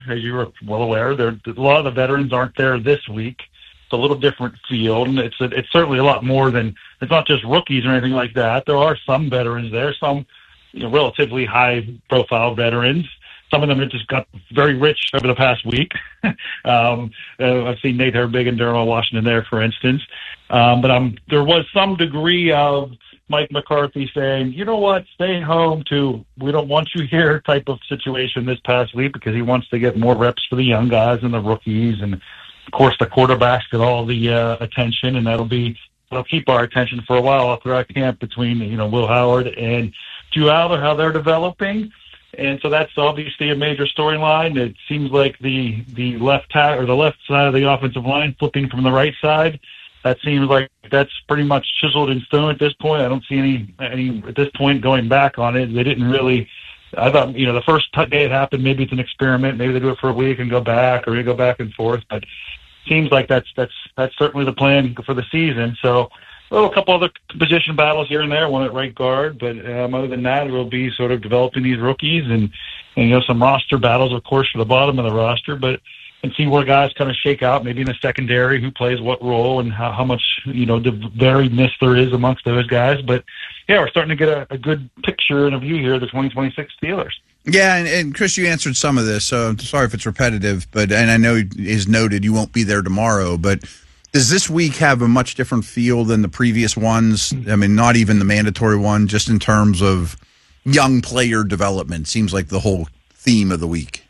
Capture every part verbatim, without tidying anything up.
as you were well aware. There, a lot of the veterans aren't there this week. It's a little different field, and it's a, it's certainly a lot more than it's not just rookies or anything like that. There are some veterans there, some you know, relatively high-profile veterans. Some of them have just got very rich over the past week. um, uh, I've seen Nate Herbig and Darnell Washington there, for instance. Um, but um, there was some degree of Mike McCarthy saying, you know what, stay home to we don't want you here type of situation this past week because he wants to get more reps for the young guys and the rookies. And, of course, the quarterbacks get all the uh, attention, and that'll be that'll keep our attention for a while throughout camp between, you know, Will Howard and Drew Aller, how they're developing. And so that's obviously a major storyline. It seems like the the left ta- or the left side of the offensive line flipping from the right side. That seems like that's pretty much chiseled in stone at this point. I don't see any any at this point going back on it. They didn't really. I thought you know the first day it happened, maybe it's an experiment. Maybe they do it for a week and go back, or they go back and forth. But it seems like that's that's that's certainly the plan for the season. So. Well, a couple other position battles here and there, one at right guard, but um, other than that, it will be sort of developing these rookies and, and, you know, some roster battles, of course, for the bottom of the roster, but and see where guys kind of shake out, maybe in the secondary, who plays what role and how, how much, you know, the variedness there is amongst those guys. But, yeah, we're starting to get a, a good picture and a view here of the twenty twenty-six Steelers. Yeah, and, and Chris, you answered some of this, so I'm sorry if it's repetitive, but and I know it is noted you won't be there tomorrow, but does this week have a much different feel than the previous ones? I mean, not even the mandatory one, just in terms of young player development. Seems like the whole theme of the week.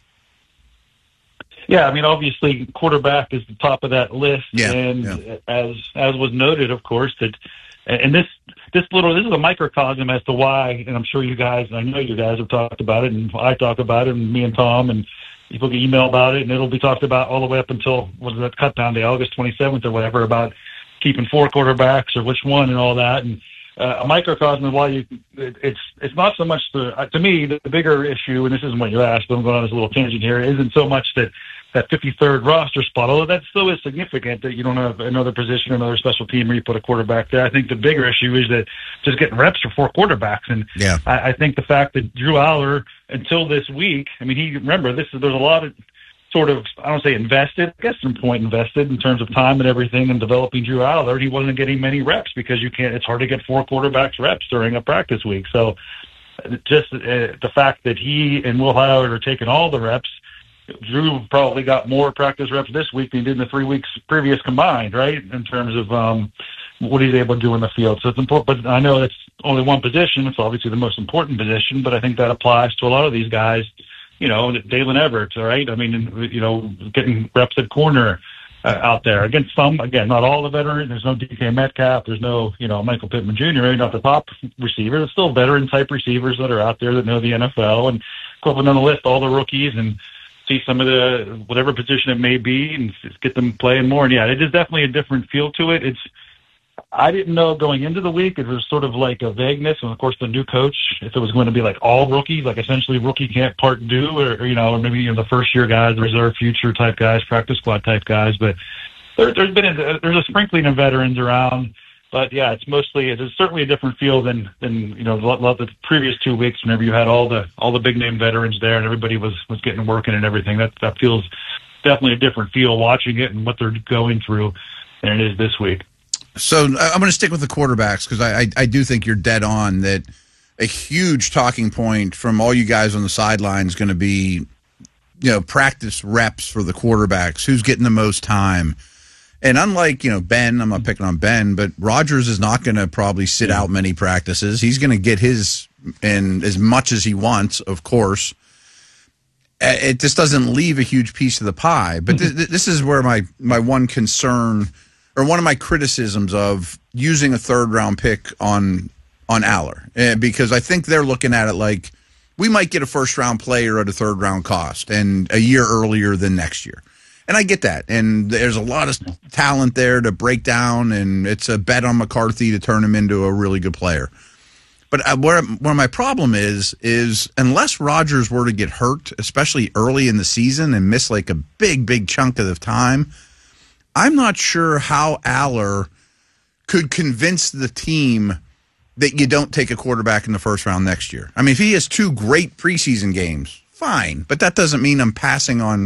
Yeah, I mean, obviously, quarterback is the top of that list, yeah, and yeah. as as was noted, of course, that and this this little this is a microcosm as to why, and I'm sure you guys, and I know you guys have talked about it, and I talk about it, and me and Tom and. People can email about it, and it'll be talked about all the way up until what is that cut down day, August twenty-seventh or whatever, about keeping four quarterbacks or which one and all that. And uh, a microcosm of why you it, it's it's not so much the uh, to me the, the bigger issue, and this isn't what you asked, but I'm going on this little tangent here, isn't so much that that fifty-third roster spot, although that still is significant that you don't have another position, another special team where you put a quarterback there. I think the bigger issue is that just getting reps for four quarterbacks, and yeah. I, I think the fact that Drew Aller until this week, I mean, he remember this is there's a lot of sort of I don't say invested, I guess some point invested in terms of time and everything in developing Drew Aller. He wasn't getting many reps because you can't. It's hard to get four quarterbacks reps during a practice week. So just uh, the fact that he and Will Howard are taking all the reps. Drew probably got more practice reps this week than he did in the three weeks previous combined, right, in terms of um, what he's able to do in the field. So it's important, but I know that's only one position. It's obviously the most important position, but I think that applies to a lot of these guys, you know, Dalen Everett, all right? I mean, you know, getting reps at corner uh, out there. Against some, again, not all the veterans. There's no D K Metcalf. There's no, you know, Michael Pittman Junior, maybe not the top receiver. There's still veteran-type receivers that are out there that know the N F L. And go up and down the list, all the rookies, and see some of the whatever position it may be and get them playing more. And yeah, it is definitely a different feel to it. It's I didn't know going into the week. It was sort of like a vagueness, and of course the new coach, if it was going to be like all rookies, like essentially rookie can't part due, or, or you know, or maybe you know the first year guys, the reserve future type guys, practice squad type guys. But there, there's been a, there's a sprinkling of veterans around. But yeah, it's mostly it's certainly a different feel than than you know the previous two weeks. Whenever you had all the all the big name veterans there and everybody was was getting working and everything, that that feels definitely a different feel watching it and what they're going through than it is this week. So I'm going to stick with the quarterbacks because I, I I do think you're dead on that. A huge talking point from all you guys on the sideline is going to be, you know, practice reps for the quarterbacks. Who's getting the most time? And unlike, you know, Ben, I'm not picking on Ben, but Rodgers is not going to probably sit out many practices. He's going to get his in as much as he wants, of course. It just doesn't leave a huge piece of the pie. But th- this is where my, my one concern or one of my criticisms of using a third-round pick on on Aller. Because I think they're looking at it like we might get a first-round player at a third-round cost and a year earlier than next year. And I get that. And there's a lot of talent there to break down, and it's a bet on McCarthy to turn him into a really good player. But where, where my problem is, is unless Rodgers were to get hurt, especially early in the season, and miss like a big, big chunk of the time, I'm not sure how Aller could convince the team that you don't take a quarterback in the first round next year. I mean, if he has two great preseason games, fine. But that doesn't mean I'm passing on